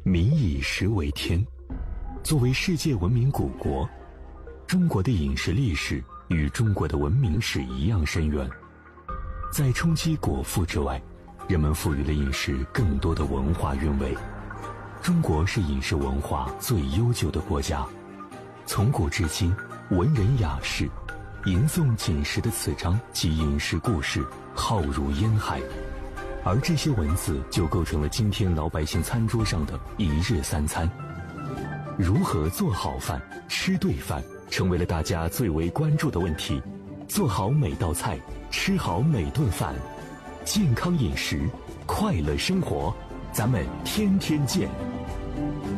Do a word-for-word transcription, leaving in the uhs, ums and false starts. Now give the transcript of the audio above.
民以食为天。作为世界文明古国，中国的饮食历史与中国的文明史一样深远。在冲击果腹之外，人们赋予了饮食更多的文化韵味。中国是饮食文化最悠久的国家，从古至今，文人雅士吟诵饮食的词章及饮食故事浩如烟海，而这些文字就构成了今天老百姓餐桌上的一日三餐。如何做好饭、吃对饭，成为了大家最为关注的问题。做好每道菜，吃好每顿饭，健康饮食，快乐生活，咱们天天见。